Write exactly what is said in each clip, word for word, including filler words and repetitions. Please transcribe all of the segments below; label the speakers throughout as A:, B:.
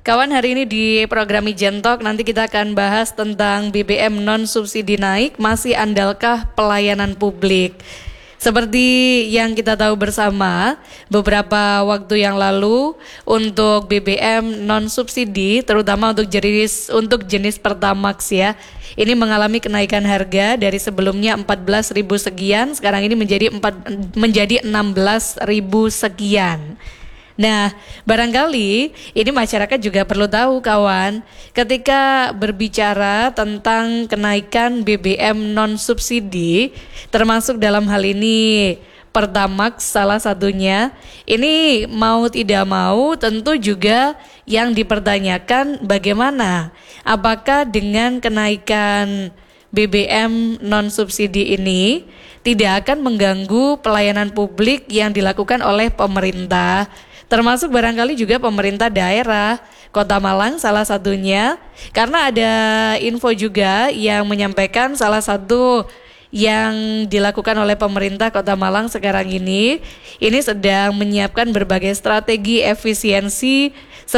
A: Kawan, hari ini di program Ijen Talk nanti kita akan bahas tentang B B M non subsidi naik, masih andalkah pelayanan publik? Seperti yang kita tahu bersama, beberapa waktu yang lalu untuk B B M non subsidi, terutama untuk jenis untuk jenis Pertamax ya, ini mengalami kenaikan harga dari sebelumnya empat belas ribu sekian, sekarang ini menjadi empat menjadi enam belas ribu sekian. Nah, barangkali ini masyarakat juga perlu tahu kawan, ketika berbicara tentang kenaikan B B M non subsidi, termasuk dalam hal ini Pertamax salah satunya, ini mau tidak mau tentu juga yang dipertanyakan bagaimana, apakah dengan kenaikan B B M non subsidi ini tidak akan mengganggu pelayanan publik yang dilakukan oleh pemerintah, termasuk barangkali juga pemerintah daerah, Kota Malang salah satunya, karena ada info juga yang menyampaikan salah satu yang dilakukan oleh pemerintah Kota Malang sekarang ini, ini sedang menyiapkan berbagai strategi efisiensi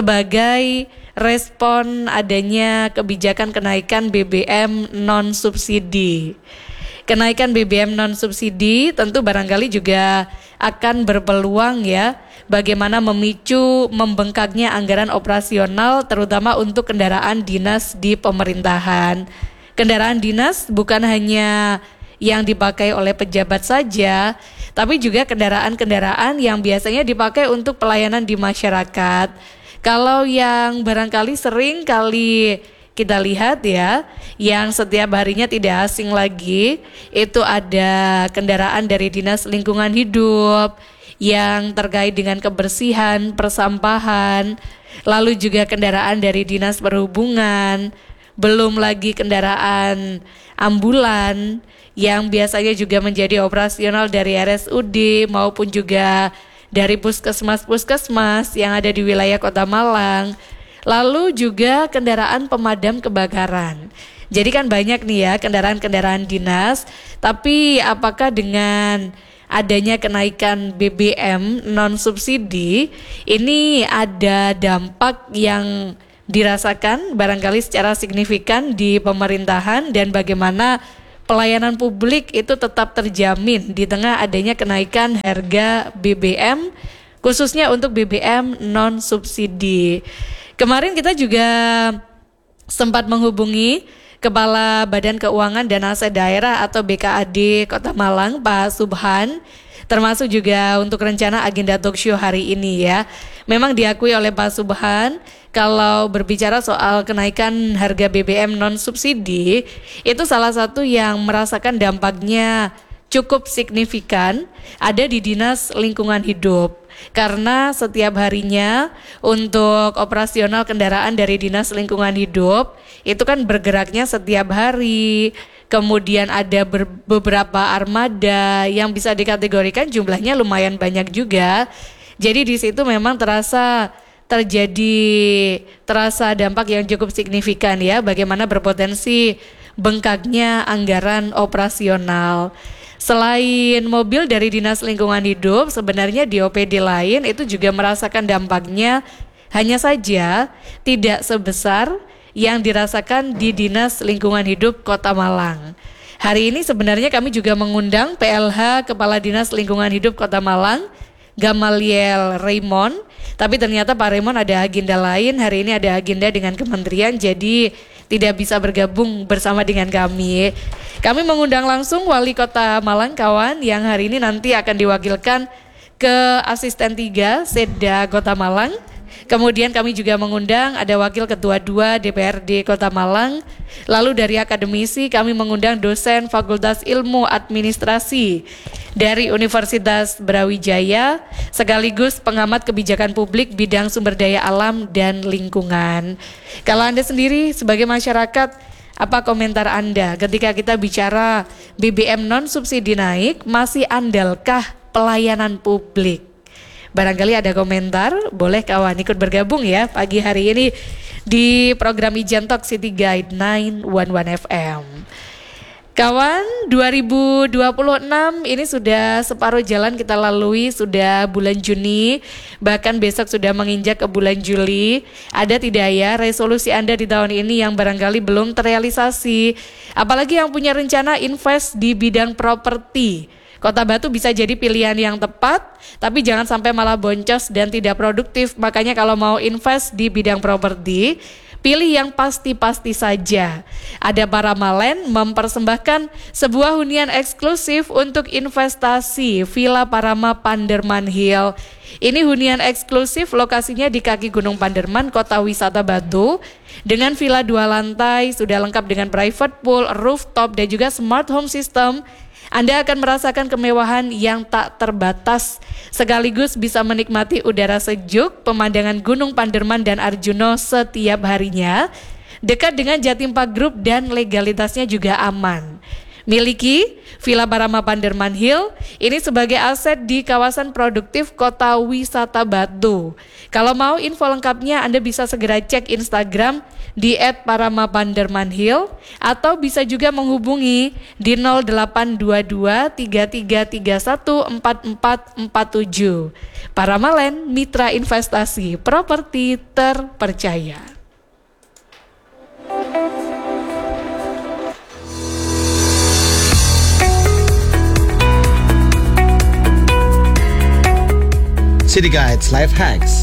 A: sebagai respon adanya kebijakan kenaikan B B M non subsidi. Kenaikan B B M non subsidi tentu barangkali juga akan berpeluang ya, bagaimana memicu membengkaknya anggaran operasional terutama untuk kendaraan dinas di pemerintahan. Kendaraan dinas bukan hanya yang dipakai oleh pejabat saja, tapi juga kendaraan-kendaraan yang biasanya dipakai untuk pelayanan di masyarakat. Kalau yang barangkali sering kali kita lihat ya, yang setiap harinya tidak asing lagi, itu ada kendaraan dari Dinas Lingkungan Hidup yang terkait dengan kebersihan, persampahan, lalu juga kendaraan dari Dinas Perhubungan, belum lagi kendaraan ambulan yang biasanya juga menjadi operasional dari R S U D maupun juga dari puskesmas-puskesmas yang ada di wilayah Kota Malang. Lalu juga kendaraan pemadam kebakaran. Jadi kan banyak nih ya kendaraan-kendaraan dinas, tapi apakah dengan adanya kenaikan B B M non subsidi ini ada dampak yang dirasakan barangkali secara signifikan di pemerintahan, dan bagaimana pelayanan publik itu tetap terjamin di tengah adanya kenaikan harga B B M, khususnya untuk B B M non subsidi. Kemarin kita juga sempat menghubungi Kepala Badan Keuangan dan Aset Daerah atau B K A D Kota Malang, Pak Subhan, termasuk juga untuk rencana agenda talkshow hari ini ya. Memang diakui oleh Pak Subhan, kalau berbicara soal kenaikan harga B B M non subsidi, itu salah satu yang merasakan dampaknya cukup signifikan ada di Dinas Lingkungan Hidup. Karena setiap harinya untuk operasional kendaraan dari Dinas Lingkungan Hidup itu kan bergeraknya setiap hari. Kemudian ada ber- beberapa armada yang bisa dikategorikan jumlahnya lumayan banyak juga. Jadi di situ memang terasa terjadi terasa dampak yang cukup signifikan ya, bagaimana berpotensi bengkaknya anggaran operasional. Selain mobil dari Dinas Lingkungan Hidup, sebenarnya di O P D lain itu juga merasakan dampaknya, hanya saja tidak sebesar yang dirasakan di Dinas Lingkungan Hidup Kota Malang. Hari ini sebenarnya kami juga mengundang P L H Kepala Dinas Lingkungan Hidup Kota Malang, Gamaliel Raymond, tapi ternyata Pak Raymond ada agenda lain, hari ini ada agenda dengan kementerian, jadi tidak bisa bergabung bersama dengan kami. Kami mengundang langsung Wali Kota Malang kawan, yang hari ini nanti akan diwakilkan ke Asisten tiga Seda Kota Malang. Kemudian kami juga mengundang ada Wakil Ketua dua D P R D Kota Malang. Lalu dari akademisi kami mengundang dosen Fakultas Ilmu Administrasi dari Universitas Brawijaya, sekaligus pengamat kebijakan publik bidang sumber daya alam dan lingkungan. Kalau Anda sendiri sebagai masyarakat, apa komentar Anda ketika kita bicara B B M non subsidi naik, masih andalkah pelayanan publik? Barangkali ada komentar, boleh kawan ikut bergabung ya pagi hari ini di program Ijen Talk City Guide sembilan satu satu F M. Kawan, dua ribu dua puluh enam ini sudah separuh jalan kita lalui, sudah bulan Juni, bahkan besok sudah menginjak ke bulan Juli. Ada tidak ya resolusi Anda di tahun ini yang barangkali belum terrealisasi? Apalagi yang punya rencana invest di bidang properti. Kota Batu bisa jadi pilihan yang tepat, tapi jangan sampai malah boncos dan tidak produktif. Makanya kalau mau invest di bidang properti, pilih yang pasti-pasti saja. Ada Paramalen mempersembahkan sebuah hunian eksklusif untuk investasi, Villa Parama Panderman Hill. Ini hunian eksklusif, lokasinya di kaki Gunung Panderman, Kota Wisata Batu. Dengan villa dua lantai, sudah lengkap dengan private pool, rooftop, dan juga smart home system. Anda akan merasakan kemewahan yang tak terbatas, sekaligus bisa menikmati udara sejuk, pemandangan Gunung Panderman dan Arjuno setiap harinya, dekat dengan Jatim Park Group dan legalitasnya juga aman. Miliki Villa Parama Panderman Hill ini sebagai aset di kawasan produktif Kota Wisata Batu. Kalau mau info lengkapnya Anda bisa segera cek Instagram di et parama panderman hill atau bisa juga menghubungi di nol delapan dua dua tiga tiga tiga satu empat empat empat tujuh. Paramalen, mitra investasi properti terpercaya.
B: City Guides Life Hacks.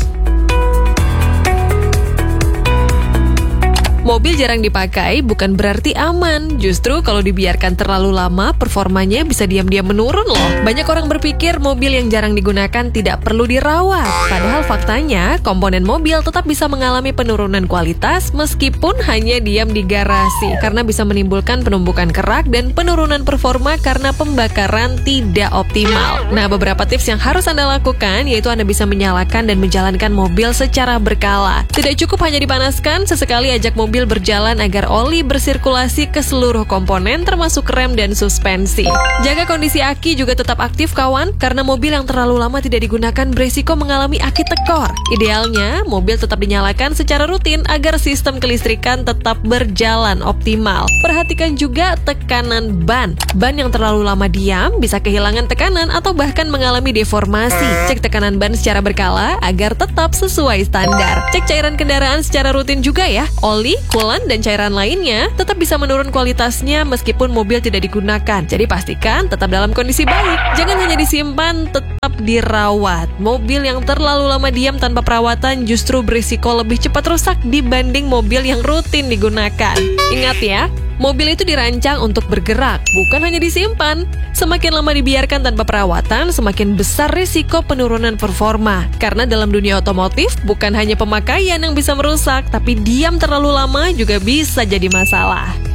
C: Mobil jarang dipakai bukan berarti aman. Justru kalau dibiarkan terlalu lama, performanya bisa diam-diam menurun loh. Banyak orang berpikir mobil yang jarang digunakan tidak perlu dirawat. Padahal faktanya, komponen mobil tetap bisa mengalami penurunan kualitas meskipun hanya diam di garasi. Karena bisa menimbulkan penumbukan kerak dan penurunan performa karena pembakaran tidak optimal. Nah, beberapa tips yang harus Anda lakukan yaitu Anda bisa menyalakan dan menjalankan mobil secara berkala. Tidak cukup hanya dipanaskan, sesekali ajak mobil mobil berjalan agar oli bersirkulasi ke seluruh komponen termasuk rem dan suspensi. Jaga kondisi aki juga tetap aktif kawan, karena mobil yang terlalu lama tidak digunakan berisiko mengalami aki tekor. Idealnya, mobil tetap dinyalakan secara rutin agar sistem kelistrikan tetap berjalan optimal. Perhatikan juga tekanan ban. Ban yang terlalu lama diam bisa kehilangan tekanan atau bahkan mengalami deformasi. Cek tekanan ban secara berkala agar tetap sesuai standar. Cek cairan kendaraan secara rutin juga ya. Oli, coolant, dan cairan lainnya tetap bisa menurun kualitasnya meskipun mobil tidak digunakan. Jadi pastikan tetap dalam kondisi baik. Jangan hanya disimpan, tetap dirawat. Mobil yang terlalu lama diam tanpa perawatan justru berisiko lebih cepat rusak dibanding mobil yang rutin digunakan. Ingat ya, mobil itu dirancang untuk bergerak, bukan hanya disimpan. Semakin lama dibiarkan tanpa perawatan, semakin besar risiko penurunan performa. Karena dalam dunia otomotif, bukan hanya pemakaian yang bisa merusak, tapi diam terlalu lama juga bisa jadi masalah.